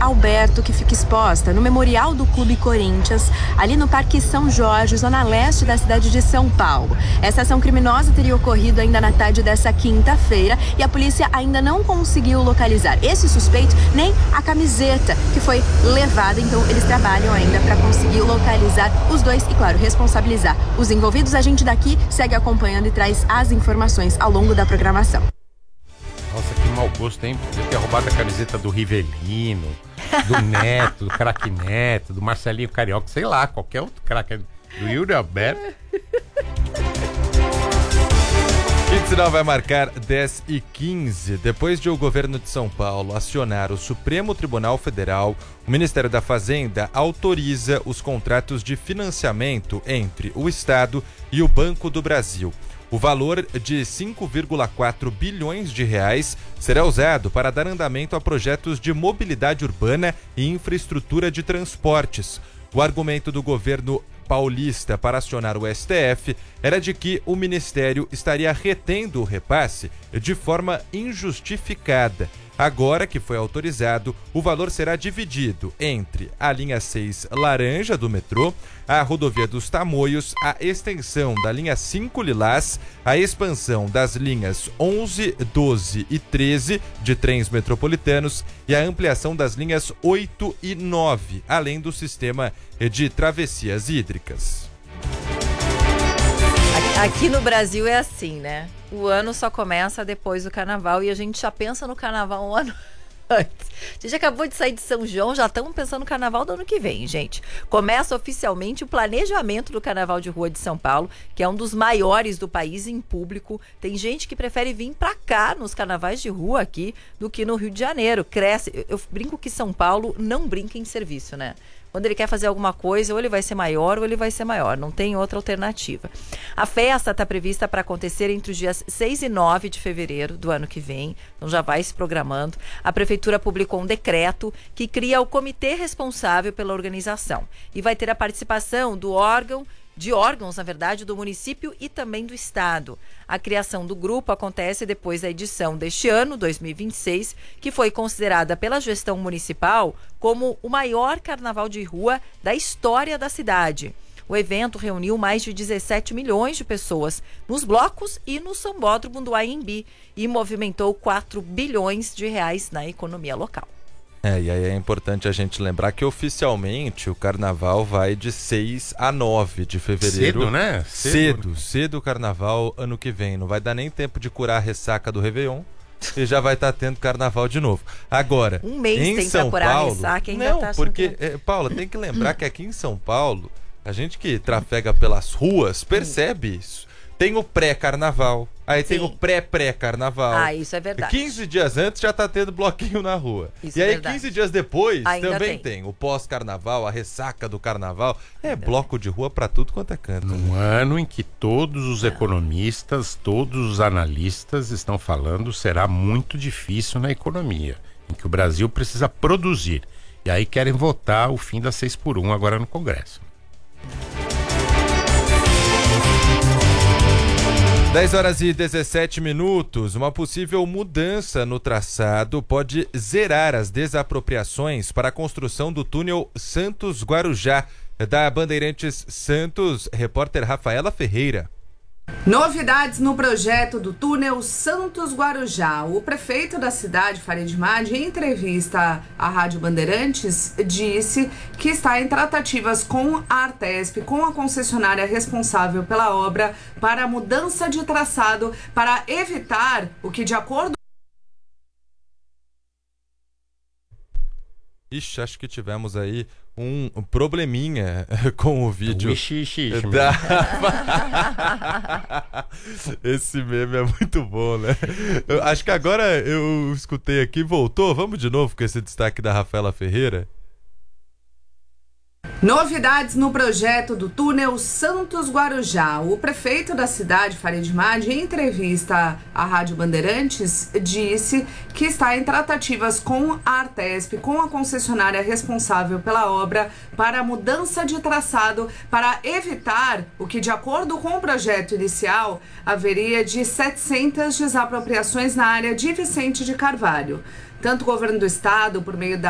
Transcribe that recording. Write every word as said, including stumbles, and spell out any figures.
Alberto, que fica exposta no Memorial do Clube Corinthians, ali no Parque São Jorge, zona leste da cidade de São Paulo. Essa ação criminosa teria ocorrido ainda na tarde dessa quinta-feira e a polícia ainda não conseguiu localizar esse suspeito nem a camiseta que foi levada. Então eles trabalham ainda para conseguir localizar os dois e, claro, responsabilizar os envolvidos. A gente daqui segue acompanhando e traz as informações ao longo da programação. Nossa, que mau gosto, hein? Podia ter roubado a camiseta do Rivelino, do Neto, do craque Neto, do Marcelinho Carioca, sei lá, qualquer outro craque, do Yuri Alberto. O sinal vai marcar dez e quinze. Depois de o governo de São Paulo acionar o Supremo Tribunal Federal, o Ministério da Fazenda autoriza os contratos de financiamento entre o Estado e o Banco do Brasil. O valor de cinco vírgula quatro bilhões de reais será usado para dar andamento a projetos de mobilidade urbana e infraestrutura de transportes. O argumento do governo paulista para acionar o S T F era de que o Ministério estaria retendo o repasse de forma injustificada. Agora que foi autorizado, o valor será dividido entre a linha seis laranja do metrô, a rodovia dos Tamoios, a extensão da linha cinco lilás, a expansão das linhas onze, doze e treze de trens metropolitanos e a ampliação das linhas oito e nove, além do sistema de travessias hídricas. Aqui no Brasil é assim, né? O ano só começa depois do carnaval e a gente já pensa no carnaval um ano antes. A gente acabou de sair de São João, já estamos pensando no carnaval do ano que vem, gente. Começa oficialmente o planejamento do Carnaval de Rua de São Paulo, que é um dos maiores do país em público. Tem gente que prefere vir pra cá nos carnavais de rua aqui do que no Rio de Janeiro. Cresce. Eu, eu brinco que São Paulo não brinca em serviço, né? Quando ele quer fazer alguma coisa, ou ele vai ser maior ou ele vai ser maior. Não tem outra alternativa. A festa está prevista para acontecer entre os dias seis e nove de fevereiro do ano que vem. Então já vai se programando. A Prefeitura publicou um decreto que cria o comitê responsável pela organização. E vai ter a participação do órgão de órgãos, na verdade, do município e também do estado. A criação do grupo acontece depois da edição deste ano, dois mil e vinte e seis, que foi considerada pela gestão municipal como o maior carnaval de rua da história da cidade. O evento reuniu mais de dezessete milhões de pessoas nos blocos e no sambódromo do Anhembi e movimentou quatro bilhões de reais na economia local. É, e aí é importante a gente lembrar que oficialmente o carnaval vai de seis a nove de fevereiro. Cedo, né? Cedo, Cedo, cedo o carnaval ano que vem. Não vai dar nem tempo de curar a ressaca do Réveillon e já vai estar tá tendo carnaval de novo. Agora, um mês em tem São pra curar Paulo, a ressaca, ainda não, tá porque, é, Paula, tem que lembrar que aqui em São Paulo, a gente que trafega pelas ruas percebe isso. Tem o pré-carnaval, aí Sim. tem o pré-pré-carnaval. Ah, isso é verdade. quinze dias antes já tá tendo bloquinho na rua. Isso e é aí verdade. quinze dias depois Ainda também tem. tem o pós-carnaval, a ressaca do carnaval. É bloco de rua pra tudo quanto é canto. Num ano em que todos os economistas, todos os analistas estão falando será muito difícil na economia, em que o Brasil precisa produzir. E aí querem votar o fim da seis por um agora no Congresso. dez horas e dezessete minutos. Uma possível mudança no traçado pode zerar as desapropriações para a construção do túnel Santos-Guarujá. Da Bandeirantes Santos, repórter Rafaela Ferreira. Novidades no projeto do túnel Santos-Guarujá. O prefeito da cidade, Farid Madi, em entrevista à Rádio Bandeirantes, disse que está em tratativas com a Artesp, com a concessionária responsável pela obra, para a mudança de traçado, para evitar o que, de acordo... Ixi, acho que tivemos aí um probleminha com o vídeo. Ixi, ixi, ixi, da... Esse meme é muito bom, né? Eu acho que agora eu escutei aqui, voltou. Vamos de novo com esse destaque da Rafaela Ferreira. Novidades no projeto do túnel Santos-Guarujá. O prefeito da cidade, Farid Madi, em entrevista à Rádio Bandeirantes, disse que está em tratativas com a Artesp, com a concessionária responsável pela obra, para a mudança de traçado, para evitar o que, de acordo com o projeto inicial, haveria de setecentas desapropriações na área de Vicente de Carvalho. Tanto o governo do estado, por meio da